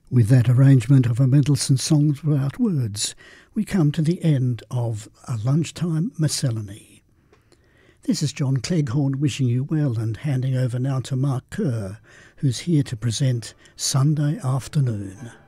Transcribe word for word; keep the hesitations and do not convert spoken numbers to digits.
With that arrangement of a Mendelssohn Songs Without Words, we come to the end of a lunchtime miscellany. This is John Cleghorn wishing you well and handing over now to Mark Kerr, who's here to present Sunday Afternoon.